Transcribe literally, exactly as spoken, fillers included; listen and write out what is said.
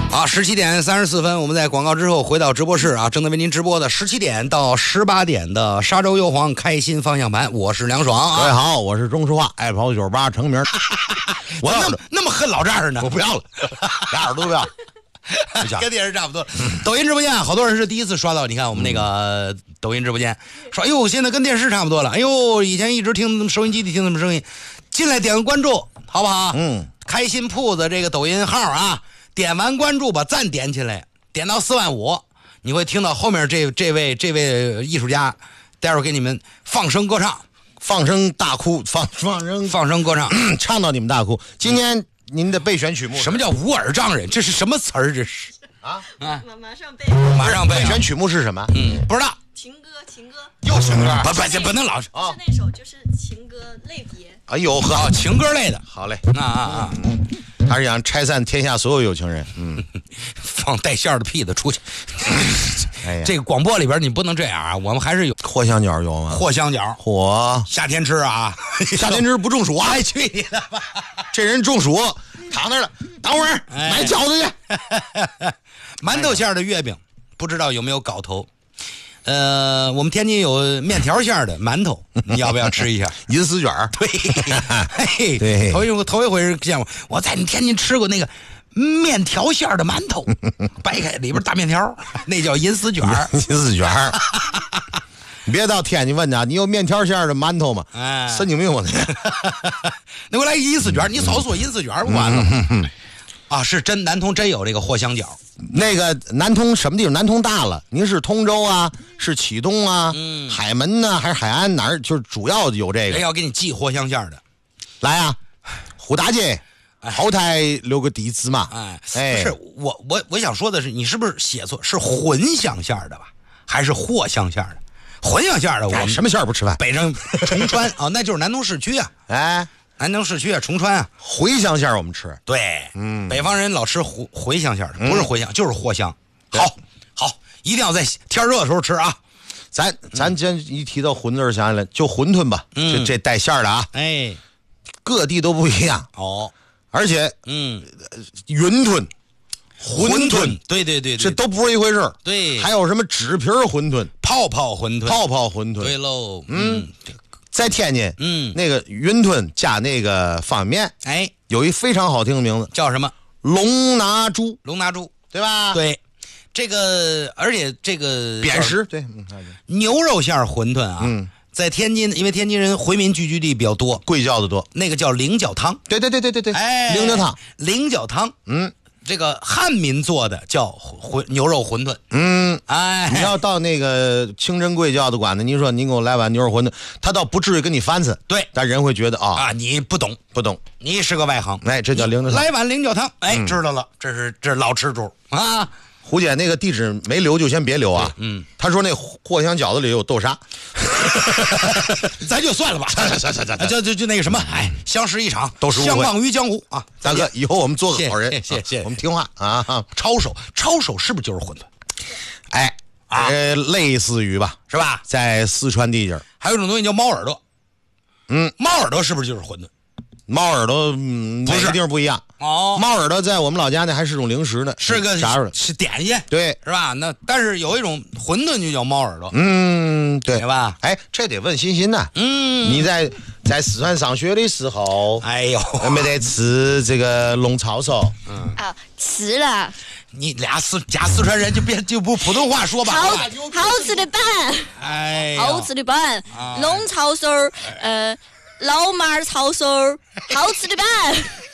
好，十七点三十四分，我们在广告之后回到直播室啊，正在为您直播的十七点到十八点的沙洲优皇开心方向盘，我是梁爽啊。 各位好，我是钟实话，爱跑酒吧成名。 我那么那么恨老丈人呢？ 我不要了，俩耳朵都不要。 跟电视差不多。抖音直播间啊，好多人是第一次刷到，你看我们那个抖音直播间，说哎呦，现在跟电视差不多了。哎呦，以前一直听收音机里听什么声音，进来点个关注，好不好？嗯，开心铺子这个抖音号啊。点完关注把赞点起来，点到四万五，你会听到后面这这位这位艺术家，待会儿给你们放声歌唱， 放声大哭，放放声放声歌唱， 唱到你们大哭。今天您的备选曲目， 什么叫无耳丈人？这是什么词儿？这是啊啊！马上背， 马上背。 备选曲目是什么？ 嗯，不知道。 情歌，情歌， 又情歌， 不不，这不能老是啊。是那首就是情歌类别。 哎呦呵， 好，情歌类的。 好嘞， 啊啊啊！ 他是想拆散天下所有有情人。嗯， 放带馅儿的屁的出去。 哎呀， 这个广播里边你不能这样啊！我们还是有藿香角有吗？ 藿香角， 嚯， 夏天吃啊！ 夏天吃不中暑啊！ 哎，去你的吧！ 这人中暑，躺那儿了。等会儿买饺子去。 馒头馅儿的月饼，不知道有没有搞头？呃，我们天津有面条馅儿的馒头，你要不要吃一下？ 银丝卷儿， 对，嘿， 对， 头一头一回见过，我在你天津吃过那个面条馅儿的馒头，掰开里边大面条，那叫银丝卷儿。 银丝卷儿，你别到天津问啊，你有面条馅儿的馒头吗？ 哎， 神经病吧你！ 那我来银丝卷儿，你少说银丝卷儿完了。啊，是真南通真有这个藿香角。 那个南通什么地方？南通大了，您是通州啊，是启东啊， 嗯、 海门呢、啊，还是海安哪儿？就是主要有这个。 谁要给你寄藿香馅的？ 来啊，胡大姐，后台留个地址嘛。 哎，哎不是我我我想说的是，你是不是写错？是混香馅的吧？还是藿香馅的？混香馅的我们、 哎、什么馅不吃饭？ 北上崇川啊，那就是南通市区啊。 哎。 南通市区啊，崇川啊， 茴香馅我们吃。 对， 嗯， 北方人老吃茴茴香馅的，不是茴香、嗯、就是藿香。好，好，一定要在天热的时候吃啊。 咱咱今一提到馄饨想起来，就馄饨吧，嗯、这这带馅的啊， 哎， 各地都不一样哦。 而且， 嗯， 云吞、 馄饨，对对对， 这都不是一回事。 对， 还有什么纸皮馄饨、 泡泡馄饨、 泡泡馄饨。 对喽， 嗯。嗯在天津， 嗯， 那个云吞加那个方便面， 哎， 有一非常好听的名字， 叫什么？ 龙拿猪， 龙拿猪， 对吧？ 对，这个而且这个扁食，对， 牛肉馅馄饨啊， 嗯， 在天津，因为天津人回民聚居地比较多， 贵教的多， 那个叫菱角汤， 对对对对对对， 哎， 菱角汤， 菱角汤， 嗯。 这个汉民做的叫馄牛肉馄饨， 嗯， 哎， 你要到那个清真贵教的馆子，您说您给我来碗牛肉馄饨，他倒不至于跟你翻次， 对， 但人会觉得啊啊，你不懂不懂， 你是个外行， 哎，这叫菱角汤， 来碗菱角汤，哎，嗯、知道了，这是这是老吃主啊。 胡姐那个地址没留就先别留啊， 嗯， 他说那藿香饺子里有豆沙， 咱就算了吧， 算算算算， 就就就那个什么，哎，相识一场， 都是相忘于江湖啊！ 大哥，以后我们做个好人， 谢谢谢谢， 我们听话啊。 抄手，抄手是不是就是馄饨？ 哎，啊，呃，类似于吧， 是吧？ 在四川地界还有一种东西叫猫耳朵， 嗯， 猫耳朵是不是就是馄饨？ 猫耳朵，嗯，每个地方不一样哦。 猫耳朵在我们老家呢，还是种零食呢， 是个炸出来， 是点心， 对， 是吧？那但是有一种馄饨就叫猫耳朵， 嗯，对， 对吧？ 哎，这得问欣欣呐， 嗯， 你在在四川上学的时候， 哎呦， 没得吃这个龙抄手？ 嗯啊，吃了。 你俩四假四川人就别就不普通话说吧， 好好吃的板， 哎， 好吃的板，龙抄手，呃。老马儿抄手，好吃的板。